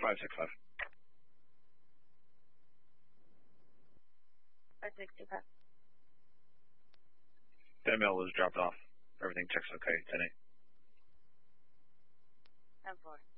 565. 565. That mail was dropped off. Everything checks okay. 10-8. 10-4.